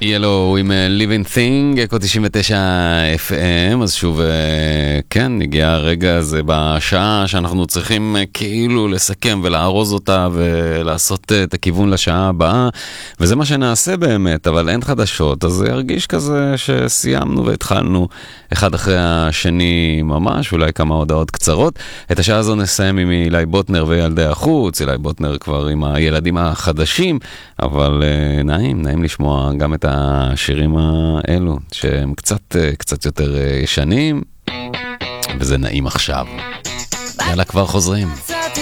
ילו עם Living Thing, אקו 99 FM, אז שוב, כן, הגיע הרגע הזה בשעה שאנחנו צריכים כאילו לסכם ולארוז אותה ולעשות את הכיוון לשעה הבאה, וזה מה שנעשה באמת, אבל אין חדשות, אז זה ירגיש כזה שסיימנו והתחלנו אחד אחרי השני ממש, אולי כמה הודעות קצרות. את השעה הזו נסיים עם אילי בוטנר וילדי החוץ, אילי בוטנר כבר עם הילדים החדשים, אבל נעים לשמוע גם את השירים האלו, שהם קצת יותר ישנים, וזה נעים עכשיו. יאללה, כבר חוזרים.